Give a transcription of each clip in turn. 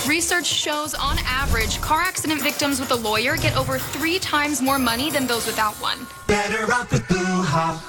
Research shows, on average, car accident victims with a lawyer get over 3 times more money than those without one. Better off with Boo-ha.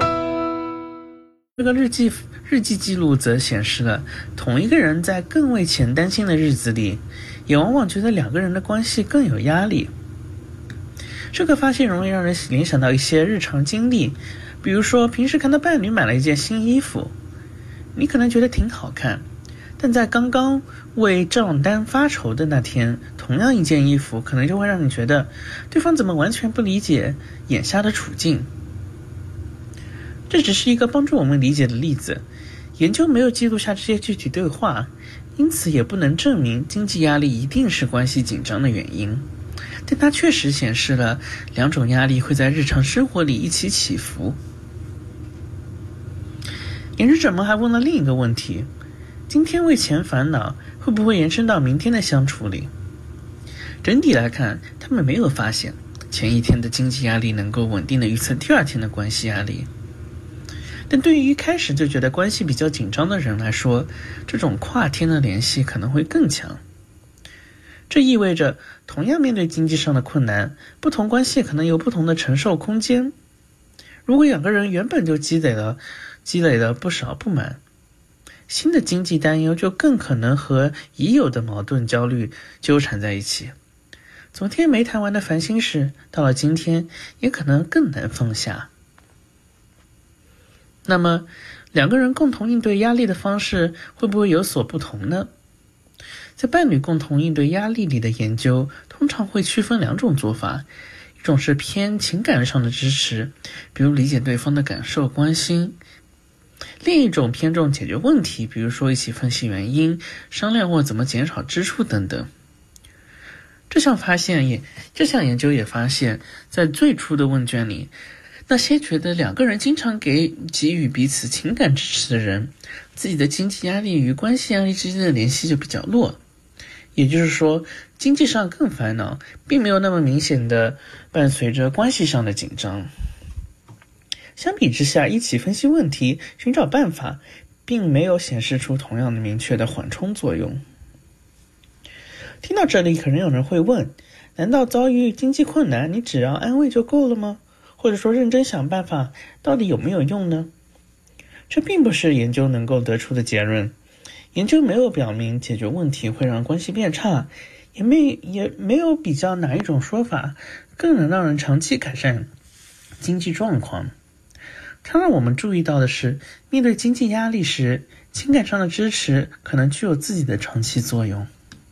这个日记记录则显示了，同一个人在更为钱担心的日子里，也往往觉得两个人的关系更有压力。这个发现容易让人联想到一些日常经历，比如说平时看到伴侣买了一件新衣服，你可能觉得挺好看，但在刚刚为账单发愁的那天，同样一件衣服可能就会让你觉得对方怎么完全不理解眼下的处境。这只是一个帮助我们理解的例子，研究没有记录下这些具体对话，因此也不能证明经济压力一定是关系紧张的原因，但它确实显示了两种压力会在日常生活里一起起伏。研究者们还问了另一个问题，今天为钱烦恼会不会延伸到明天的相处里？整体来看，他们没有发现前一天的经济压力能够稳定的预测第二天的关系压力。但对于一开始就觉得关系比较紧张的人来说，这种跨天的联系可能会更强。这意味着同样面对经济上的困难，不同关系可能有不同的承受空间。如果两个人原本就积累了不少不满，新的经济担忧就更可能和已有的矛盾焦虑纠缠在一起。昨天没谈完的烦心事，到了今天也可能更难放下。那么两个人共同应对压力的方式会不会有所不同呢？在伴侣共同应对压力里的研究通常会区分两种做法，一种是偏情感上的支持，比如理解对方的感受关心，另一种偏重解决问题，比如说一起分析原因，商量或怎么减少支出等等。这项研究也发现，在最初的问卷里，那些觉得两个人经常给予彼此情感支持的人，自己的经济压力与关系压力之间的联系就比较弱。也就是说，经济上更烦恼，并没有那么明显的伴随着关系上的紧张。相比之下，一起分析问题，寻找办法，并没有显示出同样的明确的缓冲作用。听到这里，可能有人会问，难道遭遇经济困难，你只要安慰就够了吗？或者说认真想办法到底有没有用呢？这并不是研究能够得出的结论。研究没有表明解决问题会让关系变差，也没有比较哪一种说法更能让人长期改善经济状况。它让我们注意到的是，面对经济压力时，情感上的支持可能具有自己的长期作用。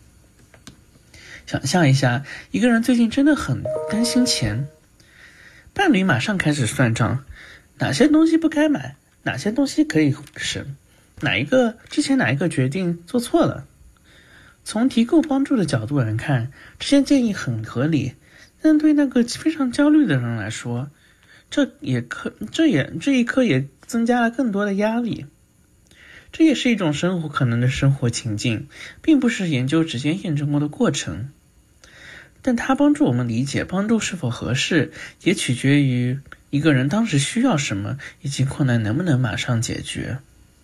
想象一下，一个人最近真的很担心钱，伴侣马上开始算账，哪些东西不该买，哪些东西可以省，之前哪一个决定做错了。从提供帮助的角度来看，这些建议很合理，但对那个非常焦虑的人来说，这一刻也增加了更多的压力。这也是一种可能的生活情境，并不是研究直接验证过的过程。但它帮助我们理解帮助是否合适，也取决于一个人当时需要什么，以及困难能不能马上解决。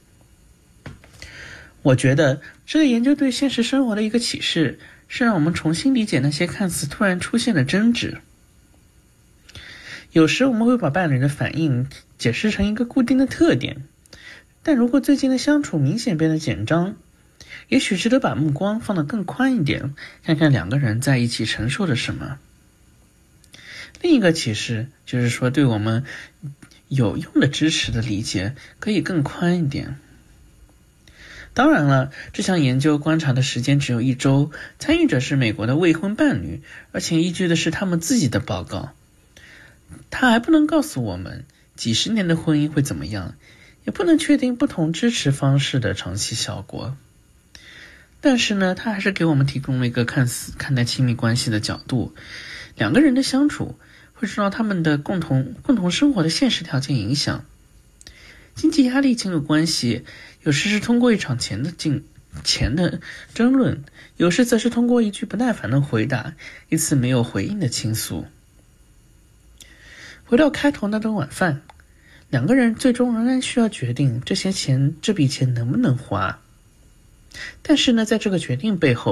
我觉得这个研究对现实生活的一个启示，是让我们重新理解那些看似突然出现的争执。有时我们会把伴侣的反应解释成一个固定的特点，但如果最近的相处明显变得紧张，也许值得把目光放得更宽一点，看看两个人在一起承受着什么。另一个启示就是说，对我们有用的支持的理解可以更宽一点。当然了，这项研究观察的时间只有1周，参与者是美国的未婚伴侣，而且依据的是他们自己的报告。他还不能告诉我们几十年的婚姻会怎么样，也不能确定不同支持方式的长期效果。但是呢，他还是给我们提供了一个看待亲密关系的角度。两个人的相处会受到他们的共同生活的现实条件影响。经济压力进入关系，有时是通过一场钱的争论，有时则是通过一句不耐烦的回答，一次没有回应的倾诉。回到开头那顿晚饭，两个人最终仍然需要决定这笔钱能不能花。但是呢，在这个决定背后